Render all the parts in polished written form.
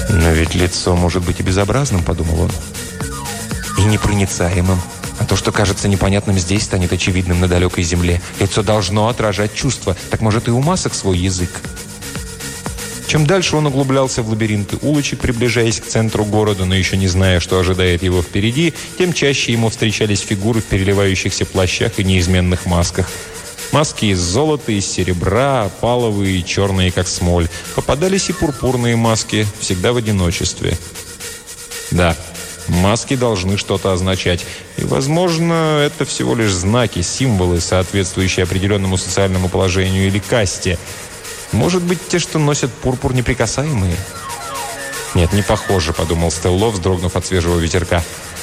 Но ведь лицо может быть и безобразным, подумал он, и непроницаемым. А то, что кажется непонятным здесь, станет очевидным на далекой земле. Лицо должно отражать чувства. Так может и у масок свой язык. Чем дальше он углублялся в лабиринты улочек, приближаясь к центру города, но еще не зная, что ожидает его впереди, тем чаще ему встречались фигуры в переливающихся плащах и неизменных масках. Маски из золота, из серебра, опаловые и черные, как смоль. Попадались и пурпурные маски, всегда в одиночестве. Да, маски должны что-то означать. И, возможно, это всего лишь знаки, символы, соответствующие определенному социальному положению или касте. Может быть, те, что носят пурпур, неприкасаемые? Нет, не похоже, подумал Стелло, вздрогнув от свежего ветерка.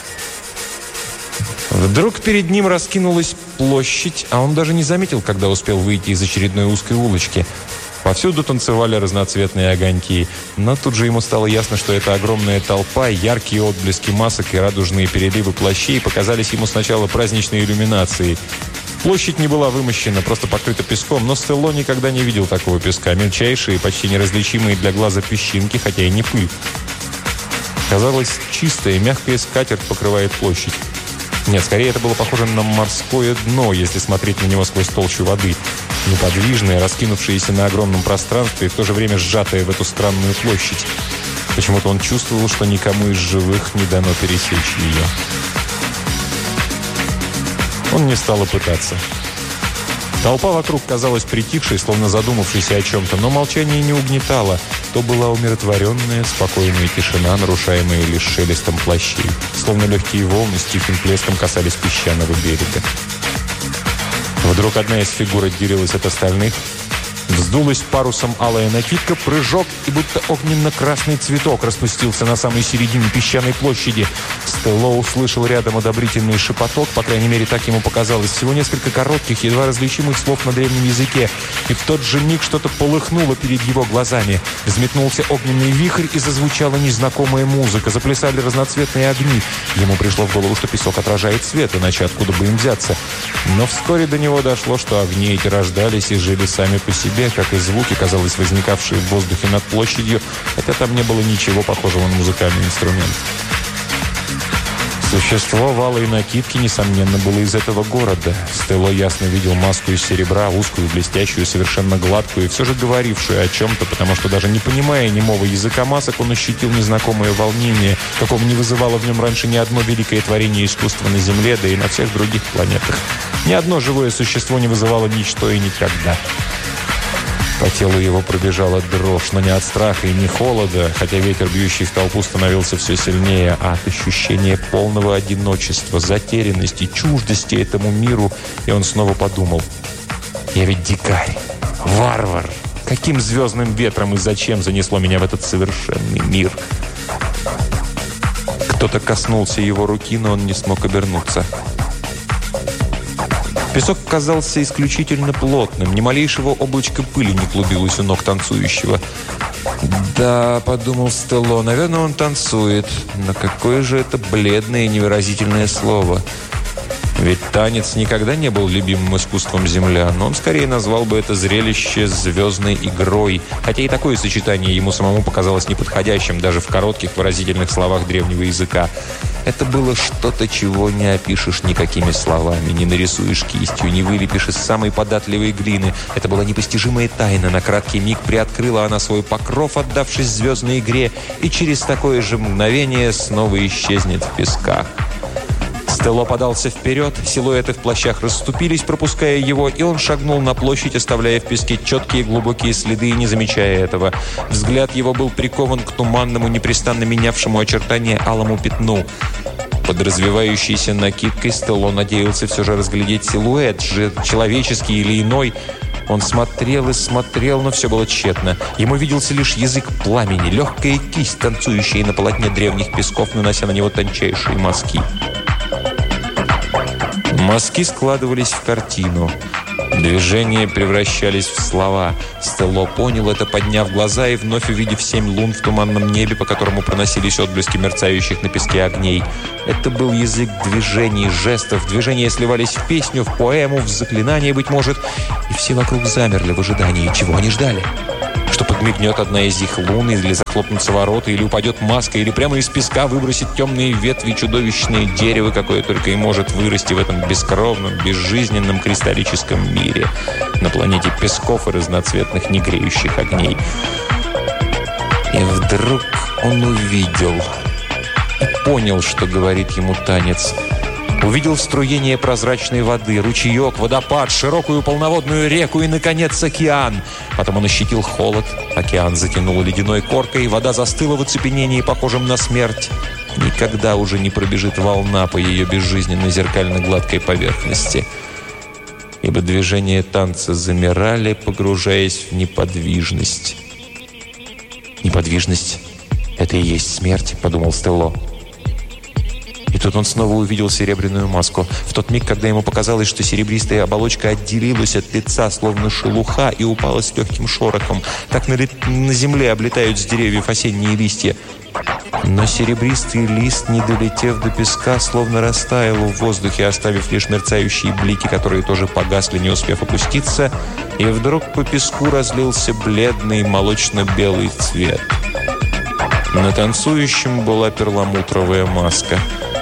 Вдруг перед ним раскинулась площадь, а он даже не заметил, когда успел выйти из очередной узкой улочки. Повсюду танцевали разноцветные огоньки, но тут же ему стало ясно, что это огромная толпа, яркие отблески масок и радужные переливы плащей показались ему сначала праздничной иллюминацией. Площадь не была вымощена, просто покрыта песком, но Стелло никогда не видел такого песка. Мельчайшие, почти неразличимые для глаза песчинки, хотя и не пыль. Казалось, чистая, мягкая скатерть покрывает площадь. Нет, скорее это было похоже на морское дно, если смотреть на него сквозь толщу воды. Неподвижное, раскинувшееся на огромном пространстве и в то же время сжатое в эту странную площадь. Почему-то он чувствовал, что никому из живых не дано пересечь ее. Он не стал пытаться. Толпа вокруг казалась притихшей, словно задумавшейся о чем-то, но молчание не угнетало. То была умиротворенная, спокойная тишина, нарушаемая лишь шелестом плащей. Словно легкие волны с тихим плеском касались песчаного берега. Вдруг одна из фигур отделилась от остальных. Вздулась парусом алая накидка, прыжок, и будто огненно-красный цветок распустился на самой середине песчаной площади. Стелло услышал рядом одобрительный шепоток, по крайней мере, так ему показалось. Всего несколько коротких, едва различимых слов на древнем языке. И в тот же миг что-то полыхнуло перед его глазами. Взметнулся огненный вихрь, и зазвучала незнакомая музыка. Заплясали разноцветные огни. Ему пришло в голову, что песок отражает свет, иначе откуда бы им взяться. Но вскоре до него дошло, что огни эти рождались и жили сами по себе, как и звуки, казалось, возникавшие в воздухе над площадью, хотя там не было ничего похожего на музыкальный инструмент. Существо в алой накидке, несомненно, было из этого города. Стелло ясно видел маску из серебра, узкую, блестящую, совершенно гладкую, и все же говорившую о чем-то, потому что даже не понимая немого языка масок, он ощутил незнакомое волнение, какого не вызывало в нем раньше ни одно великое творение искусства на Земле, да и на всех других планетах. Ни одно живое существо не вызывало ничто и никогда. По телу его пробежала дрожь, но не от страха и не холода, хотя ветер, бьющий в толпу, становился все сильнее, а от ощущения полного одиночества, затерянности, чуждости этому миру. И он снова подумал: «Я ведь дикарь, варвар. Каким звездным ветром и зачем занесло меня в этот совершенный мир?» Кто-то коснулся его руки, но он не смог обернуться. Песок казался исключительно плотным, ни малейшего облачка пыли не клубилось у ног танцующего. «Да», — подумал Стелло, — «наверное, он танцует. Но какое же это бледное и невыразительное слово. Ведь танец никогда не был любимым искусством землян, но он скорее назвал бы это зрелище звездной игрой, хотя и такое сочетание ему самому показалось неподходящим даже в коротких выразительных словах древнего языка. Это было что-то, чего не опишешь никакими словами, не нарисуешь кистью, не вылепишь из самой податливой глины. Это была непостижимая тайна. На краткий миг приоткрыла она свой покров, отдавшись звездной игре, и через такое же мгновение снова исчезнет в песках. Стелло подался вперед, силуэты в плащах расступились, пропуская его, и он шагнул на площадь, оставляя в песке четкие глубокие следы и не замечая этого. Взгляд его был прикован к туманному, непрестанно менявшему очертания алому пятну. Под развивающейся накидкой Стелло надеялся все же разглядеть силуэт, человеческий или иной. Он смотрел и смотрел, но все было тщетно. Ему виделся лишь язык пламени, легкая кисть, танцующая на полотне древних песков, нанося на него тончайшие мазки. Мазки складывались в картину. Движения превращались в слова. Стелло понял это, подняв глаза и вновь увидев 7 лун в туманном небе, по которому проносились отблески мерцающих на песке огней. Это был язык движений, жестов. Движения сливались в песню, в поэму, в заклинание, быть может. И все вокруг замерли в ожидании. Чего они ждали? Что подмигнет одна из их лун, или захлопнутся ворота, или упадет маска, или прямо из песка выбросит темные ветви чудовищное дерево, какое только и может вырасти в этом бескровном, безжизненном кристаллическом мире, на планете песков и разноцветных негреющих огней. И вдруг он увидел и понял, что говорит ему танец. Увидел струение прозрачной воды, ручеек, водопад, широкую полноводную реку и, наконец, океан. Потом он ощутил холод. Океан затянуло ледяной коркой, и вода застыла в оцепенении, похожем на смерть. Никогда уже не пробежит волна по ее безжизненной зеркально-гладкой поверхности. Ибо движения танца замирали, погружаясь в неподвижность. «Неподвижность – это и есть смерть», – подумал Стелло. И тут он снова увидел серебряную маску. В тот миг, когда ему показалось, что серебристая оболочка отделилась от лица, словно шелуха, и упала с легким шорохом. Так на земле облетают с деревьев осенние листья. Но серебристый лист, не долетев до песка, словно растаял в воздухе, оставив лишь мерцающие блики, которые тоже погасли, не успев опуститься, и вдруг по песку разлился бледный молочно-белый цвет. На танцующем была перламутровая маска.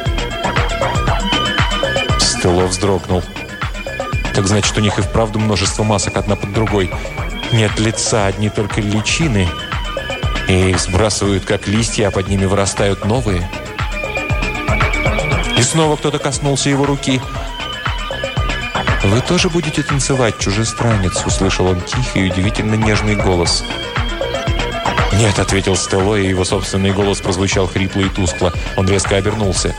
Стелло вздрогнул. Так значит, у них и вправду множество масок, одна под другой. Нет лица, одни только личины. И их сбрасывают, как листья, а под ними вырастают новые. И снова кто-то коснулся его руки. «Вы тоже будете танцевать, чужестранец?» — услышал он тихий и удивительно нежный голос. «Нет», — ответил Стелло, и его собственный голос прозвучал хрипло и тускло. Он резко обернулся.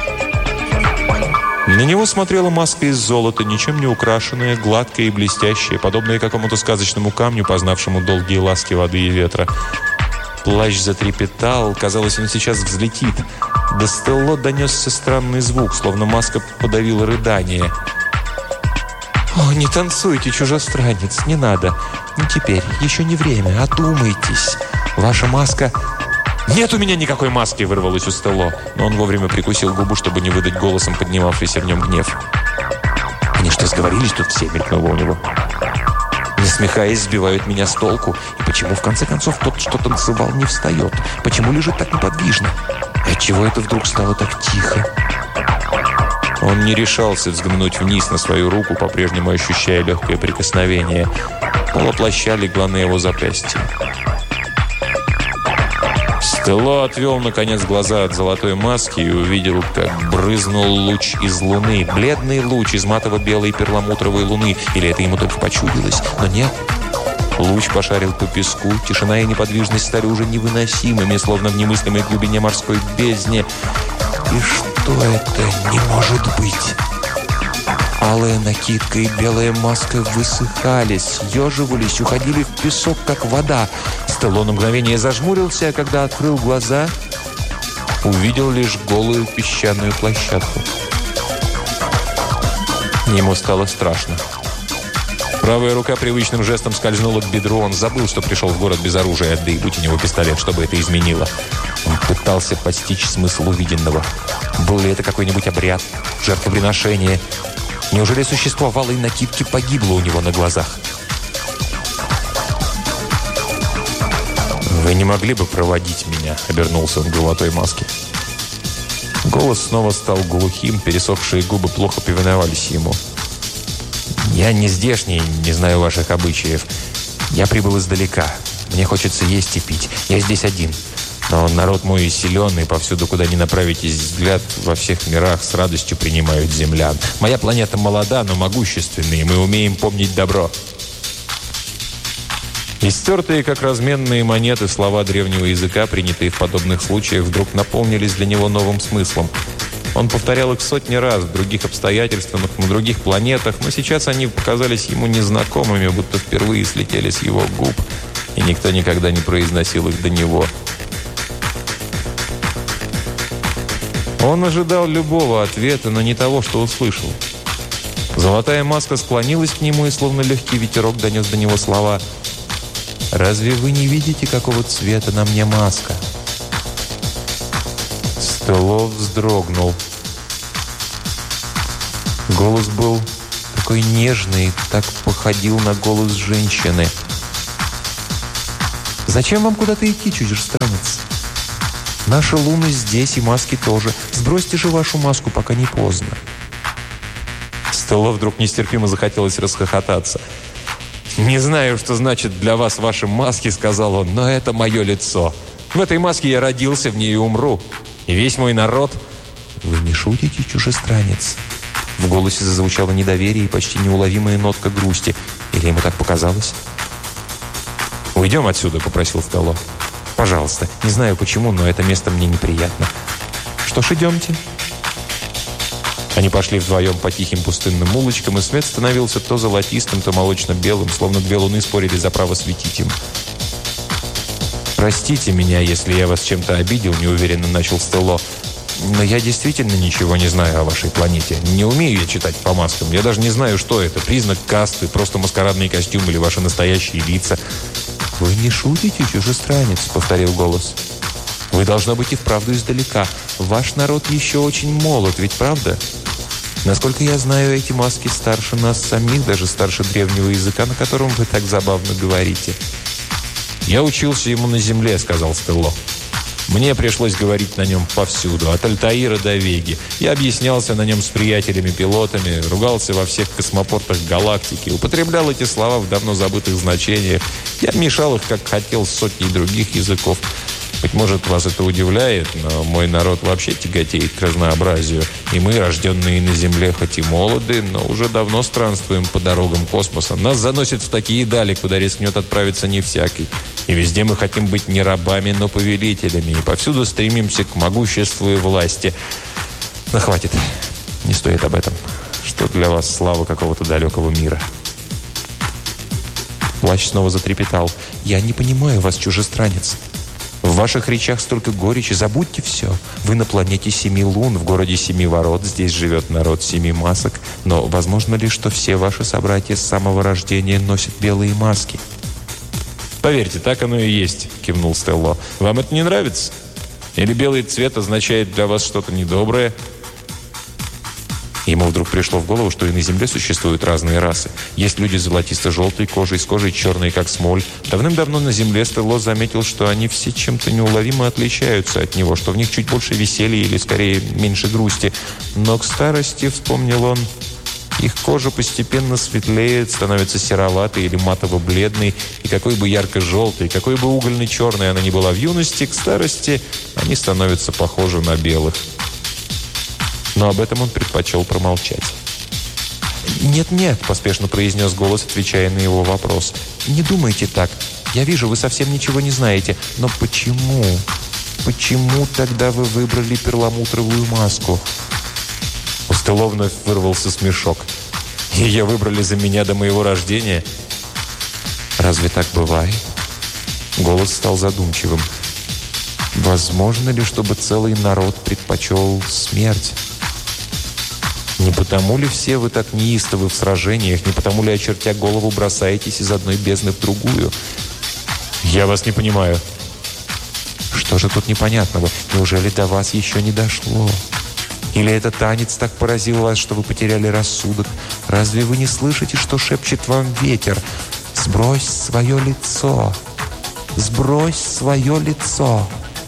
На него смотрела маска из золота, ничем не украшенная, гладкая и блестящая, подобная какому-то сказочному камню, познавшему долгие ласки воды и ветра. Плащ затрепетал, казалось, он сейчас взлетит. До Стелло донесся странный звук, словно маска подавила рыдание. «О, не танцуйте, чужестранец, не надо. Не теперь, еще не время, одумайтесь. Ваша маска...» «Нет у меня никакой маски!» — вырвалось у Стелло. Но он вовремя прикусил губу, чтобы не выдать голосом поднимавшийся в нем гнев. «Они что, сговорились тут все?» — мелькнуло у него. «Насмехаясь, сбивают меня с толку. И почему, в конце концов, тот, что танцевал, не встает? Почему лежит так неподвижно? И отчего это вдруг стало так тихо?» Он не решался взглянуть вниз на свою руку, по-прежнему ощущая легкое прикосновение. Поло плаща легла на его запястье. Стелло отвел, наконец, глаза от золотой маски и увидел, как брызнул луч из луны. Бледный луч из матово-белой перламутровой луны. Или это ему только почудилось? Но нет. Луч пошарил по песку. Тишина и неподвижность стали уже невыносимыми, словно в немыслимой глубине морской бездне. И что это? Не может быть! Алая накидка и белая маска высыхали, съеживались, уходили в песок, как вода. Стелло на мгновение зажмурился, а когда открыл глаза, увидел лишь голую песчаную площадку. Ему стало страшно. Правая рука привычным жестом скользнула к бедру. Он забыл, что пришел в город без оружия, да и будь у него пистолет, чтобы это изменило. Он пытался постичь смысл увиденного. Был ли это какой-нибудь обряд, жертвоприношение? Неужели существо в алой накидке погибло у него на глазах? «Вы не могли бы проводить меня?» — обернулся он к золотой маске. Голос снова стал глухим, пересохшие губы плохо повиновались ему. «Я не здешний, не знаю ваших обычаев. Я прибыл издалека. Мне хочется есть и пить. Я здесь один. Но народ мой силен, и повсюду, куда ни направитесь взгляд, во всех мирах с радостью принимают землян. Моя планета молода, но могущественная, и мы умеем помнить добро». Истертые, как разменные монеты, слова древнего языка, принятые в подобных случаях, вдруг наполнились для него новым смыслом. Он повторял их сотни раз в других обстоятельствах, на других планетах, но сейчас они показались ему незнакомыми, будто впервые слетели с его губ, и никто никогда не произносил их до него. Он ожидал любого ответа, но не того, что услышал. Золотая маска склонилась к нему, и словно легкий ветерок донес до него слова: «Разве вы не видите, какого цвета на мне маска?» Стелло вздрогнул. Голос был такой нежный, так походил на голос женщины. Зачем вам куда-то идти, чужестранец? Наши луны здесь, и маски тоже. Сбросьте же вашу маску, пока не поздно». Стелло вдруг нестерпимо захотелось расхохотаться. «Не знаю, что значит для вас ваши маски», — сказал он, — «но это мое лицо. В этой маске я родился, в ней и умру. И весь мой народ...» «Вы не шутите, чужестранец?» В голосе зазвучало недоверие и почти неуловимая нотка грусти. Или ему так показалось? «Уйдем отсюда», — попросил Стелло. «Пожалуйста. Не знаю почему, но это место мне неприятно». «Что ж, идемте». Они пошли вдвоем по тихим пустынным улочкам, и свет становился то золотистым, то молочно-белым, словно две луны спорили за право светить им. «Простите меня, если я вас чем-то обидел», — неуверенно начал Стелло. «Но я действительно ничего не знаю о вашей планете. Не умею я читать по маскам. Я даже не знаю, что это. Признак касты, просто маскарадный костюм или ваши настоящие лица». «Вы не шутите, чужестранец», — повторил голос. «Вы, должно быть, и вправду издалека. Ваш народ еще очень молод, ведь правда? Насколько я знаю, эти маски старше нас самих, даже старше древнего языка, на котором вы так забавно говорите». «Я учился ему на земле», — сказал Стелло. «Мне пришлось говорить на нем повсюду, от Альтаира до Веги. Я объяснялся на нем с приятелями-пилотами, ругался во всех космопортах галактики, употреблял эти слова в давно забытых значениях. Я мешал их, как хотел, сотней других языков. Быть может, вас это удивляет, но мой народ вообще тяготеет к разнообразию. И мы, рожденные на Земле, хоть и молоды, но уже давно странствуем по дорогам космоса. Нас заносят в такие дали, куда рискнет отправиться не всякий. И везде мы хотим быть не рабами, но повелителями. И повсюду стремимся к могуществу и власти. Но хватит. Не стоит об этом. Что для вас слава какого-то далекого мира?» Плащ снова затрепетал. «Я не понимаю вас, чужестранец. В ваших речах столько горечи. Забудьте все. Вы на планете 7 лун, в городе 7 ворот. Здесь живет народ 7 масок. Но возможно ли, что все ваши собратья с самого рождения носят белые маски?» «Поверьте, так оно и есть», — кивнул Стелло. «Вам это не нравится? Или белый цвет означает для вас что-то недоброе?» Ему вдруг пришло в голову, что и на Земле существуют разные расы. Есть люди с золотисто-желтой кожей, с кожей черной, как смоль. Давным-давно на Земле Стелло заметил, что они все чем-то неуловимо отличаются от него, что в них чуть больше веселья или, скорее, меньше грусти. Но к старости, вспомнил он, их кожа постепенно светлеет, становится сероватой или матово-бледной, и какой бы ярко-желтой, какой бы угольно-черной она ни была в юности, к старости они становятся похожи на белых. Но об этом он предпочел промолчать. «Нет-нет», — поспешно произнес голос, отвечая на его вопрос. «Не думайте так. Я вижу, вы совсем ничего не знаете. Но почему? Почему тогда вы выбрали перламутровую маску?» У Стелло вновь вырвался смешок. «Ее выбрали за меня до моего рождения?» «Разве так бывает?» Голос стал задумчивым. «Возможно ли, чтобы целый народ предпочел смерть? Не потому ли все вы так неистовы в сражениях? Не потому ли, очертя голову, бросаетесь из одной бездны в другую?» «Я вас не понимаю». «Что же тут непонятного? Неужели до вас еще не дошло? Или этот танец так поразил вас, что вы потеряли рассудок? Разве вы не слышите, что шепчет вам ветер? Сбрось свое лицо! Сбрось свое лицо!»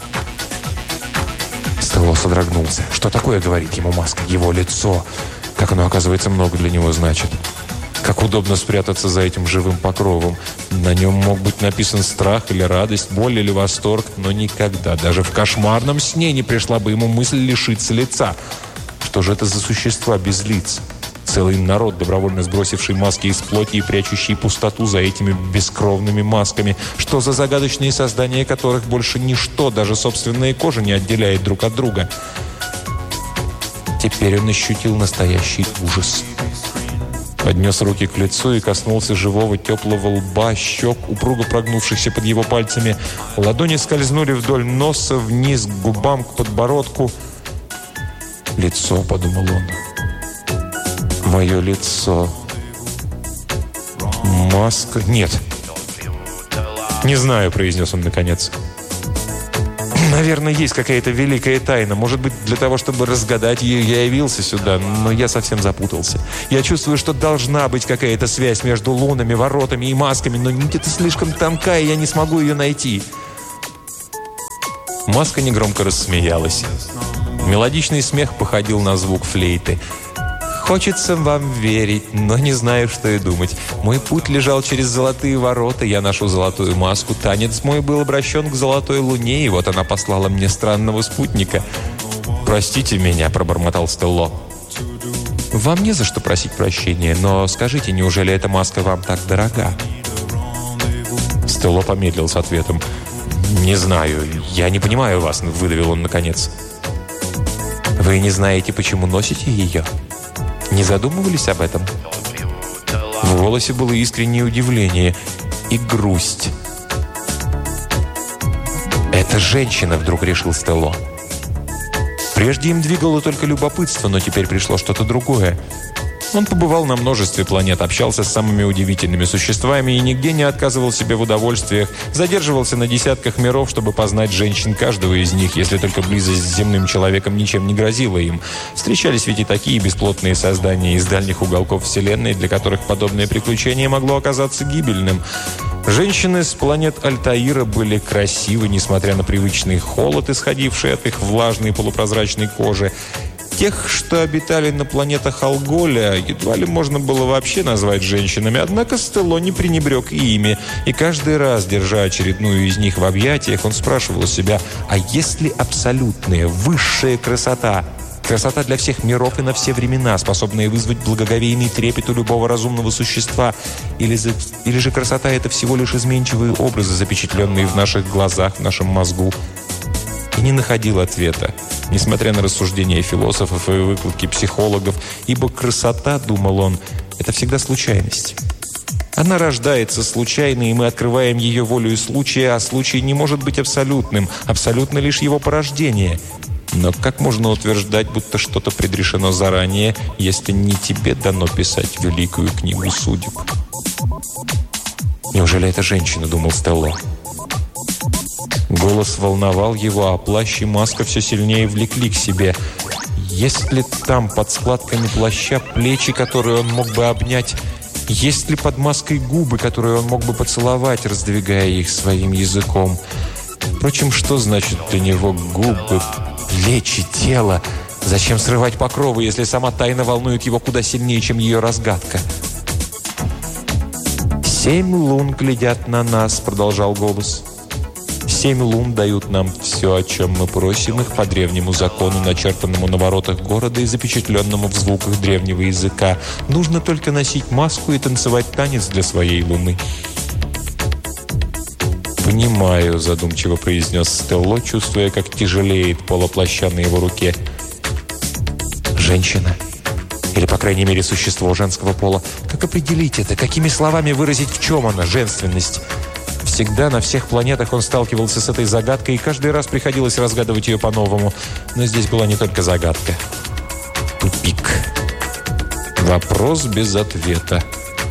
Стелло содрогнулся. Что такое, говорит ему маска? Его лицо. Как оно, оказывается, много для него значит. Как удобно спрятаться за этим живым покровом. На нем мог быть написан страх или радость, боль или восторг, но никогда, даже в кошмарном сне не пришла бы ему мысль лишиться лица. Что же это за существа без лиц? Целый народ, добровольно сбросивший маски из плоти и прячущий пустоту за этими бескровными масками. Что за загадочные создания, которых больше ничто, даже собственная кожа, не отделяет друг от друга? Теперь он ощутил настоящий ужас. Поднес руки к лицу и коснулся живого теплого лба, щек, упруго прогнувшихся под его пальцами. Ладони скользнули вдоль носа, вниз, к губам, к подбородку. «Лицо», — подумал он. «Мое лицо. Маска. Нет. Не знаю», — произнес он наконец. Наверное, есть какая-то великая тайна. Может быть, для того, чтобы разгадать ее, я явился сюда, но я совсем запутался. Я чувствую, что должна быть какая-то связь между лунами, воротами и масками, но нить эта слишком тонкая, и я не смогу ее найти». Маска негромко рассмеялась. Мелодичный смех походил на звук флейты. «Хочется вам верить, но не знаю, что и думать. Мой путь лежал через золотые ворота, я ношу золотую маску. Танец мой был обращен к золотой луне, и вот она послала мне странного спутника». «Простите меня», — пробормотал Стелло. «Вам не за что просить прощения, но скажите, неужели эта маска вам так дорога?» Стелло помедлил с ответом. «Не знаю, я не понимаю вас», — выдавил он наконец. «Вы не знаете, почему носите ее? Не задумывались об этом?» В голосе было искреннее удивление и грусть. «Это женщина», — вдруг решил Стелло. Прежде им двигало только любопытство, но теперь пришло что-то другое. Он побывал на множестве планет, общался с самыми удивительными существами и нигде не отказывал себе в удовольствиях, задерживался на десятках миров, чтобы познать женщин каждого из них, если только близость с земным человеком ничем не грозила им. Встречались ведь и такие бесплотные создания из дальних уголков Вселенной, для которых подобное приключение могло оказаться гибельным. Женщины с планет Альтаира были красивы, несмотря на привычный холод, исходивший от их влажной полупрозрачной кожи. Тех, что обитали на планетах Алголя, едва ли можно было вообще назвать женщинами, однако Стелло не пренебрег и ими, и каждый раз, держа очередную из них в объятиях, он спрашивал себя, а есть ли абсолютная, высшая красота? Красота для всех миров и на все времена, способная вызвать благоговейный трепет у любого разумного существа. Или же красота – это всего лишь изменчивые образы, запечатленные в наших глазах, в нашем мозгу. И не находил ответа, несмотря на рассуждения философов и выкладки психологов, ибо красота, думал он, это всегда случайность. Она рождается случайно, и мы открываем ее волею случая, а случай не может быть абсолютным, абсолютно лишь его порождение. Но как можно утверждать, будто что-то предрешено заранее, если не тебе дано писать великую книгу судеб? «Неужели это женщина?» – думал Стелло. Голос волновал его, а плащ и маска все сильнее влекли к себе. Есть ли там под складками плаща плечи, которые он мог бы обнять? Есть ли под маской губы, которые он мог бы поцеловать, раздвигая их своим языком? Впрочем, что значит для него губы, плечи, тело? Зачем срывать покровы, если сама тайна волнует его куда сильнее, чем ее разгадка? «7 лун глядят на нас», — продолжал голос. 7 лун дают нам все, о чем мы просим их по древнему закону, начертанному на воротах города и запечатленному в звуках древнего языка. Нужно только носить маску и танцевать танец для своей луны». «Понимаю», — задумчиво произнес Стелло, чувствуя, как тяжелеет полоплаща на его руке. «Женщина. Или, по крайней мере, существо женского пола. Как определить это? Какими словами выразить, в чем она, женственность?» Всегда на всех планетах он сталкивался с этой загадкой, и каждый раз приходилось разгадывать ее по-новому. Но здесь была не только загадка. Тупик. Вопрос без ответа.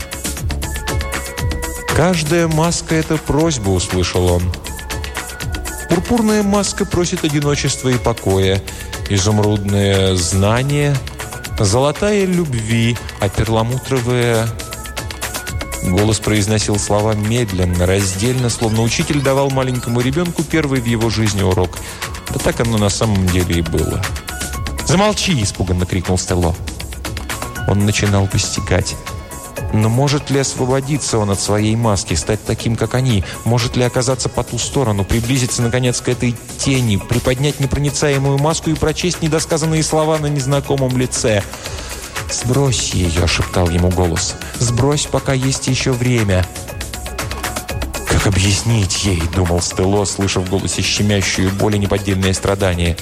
«Каждая маска – это просьба», – услышал он. Пурпурная маска просит одиночества и покоя, изумрудное – знание, золотая – любви, а перламутровая – Голос произносил слова медленно, раздельно, словно учитель давал маленькому ребенку первый в его жизни урок. Да так оно на самом деле и было. «Замолчи!» – испуганно крикнул Стелло. Он начинал постигать. Но может ли освободиться он от своей маски, стать таким, как они? Может ли оказаться по ту сторону, приблизиться, наконец, к этой тени, приподнять непроницаемую маску и прочесть недосказанные слова на незнакомом лице? «Сбрось ее!» – шептал ему голос. «Сбрось, пока есть еще время!» «Как объяснить ей?» – думал Стелло, слыша в голосе щемящую боль и неподдельное страдание.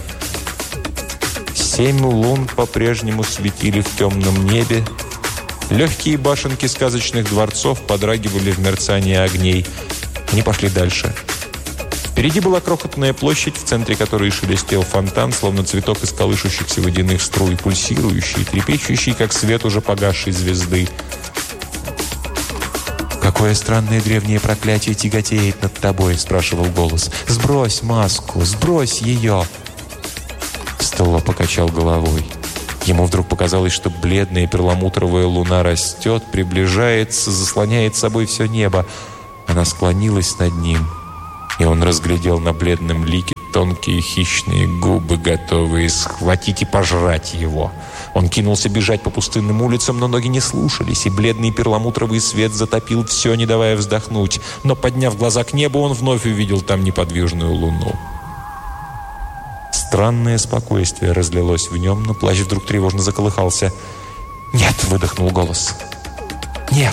7 лун по-прежнему светили в темном небе. Легкие башенки сказочных дворцов подрагивали в мерцании огней. Они пошли дальше. Впереди была крохотная площадь, в центре которой шелестел фонтан, словно цветок из колышущихся водяных струй, пульсирующий, трепещущий, как свет уже погасшей звезды. «Какое странное древнее проклятие тяготеет над тобой?» – спрашивал голос. «Сбрось маску, сбрось ее!» Стелло покачал головой. Ему вдруг показалось, что бледная перламутровая луна растет, приближается, заслоняет собой все небо. Она склонилась над ним, и он разглядел на бледном лике тонкие хищные губы, готовые схватить и пожрать его. Он кинулся бежать по пустынным улицам, но ноги не слушались, и бледный перламутровый свет затопил все, не давая вздохнуть. Но, подняв глаза к небу, он вновь увидел там неподвижную луну. Странное спокойствие разлилось в нем, но плащ вдруг тревожно заколыхался. «Нет!» — выдохнул голос. «Нет!»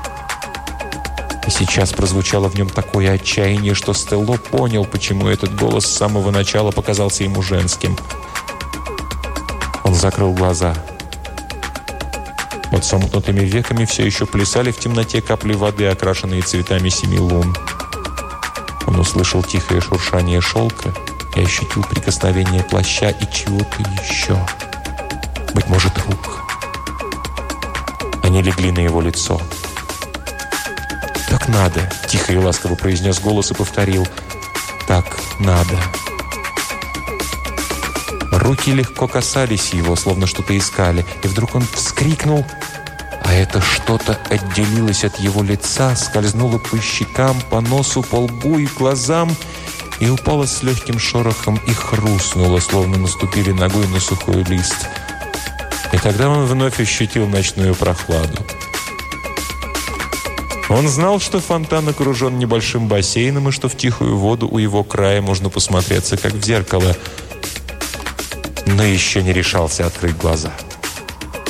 И сейчас прозвучало в нем такое отчаяние, что Стелло понял, почему этот голос с самого начала показался ему женским. Он закрыл глаза. Под сомкнутыми веками все еще плясали в темноте капли воды, окрашенные цветами 7 лун. Он услышал тихое шуршание шелка и ощутил прикосновение плаща и чего-то еще. Быть может, рук. Они легли на его лицо. «Так надо», — тихо и ласково произнес голос и повторил. «Так надо». Руки легко касались его, словно что-то искали, и вдруг он вскрикнул, а это что-то отделилось от его лица, скользнуло по щекам, по носу, по лбу и глазам и упало с легким шорохом и хрустнуло, словно наступили ногой на сухой лист. И тогда он вновь ощутил ночную прохладу. Он знал, что фонтан окружен небольшим бассейном и что в тихую воду у его края можно посмотреться, как в зеркало, но еще не решался открыть глаза.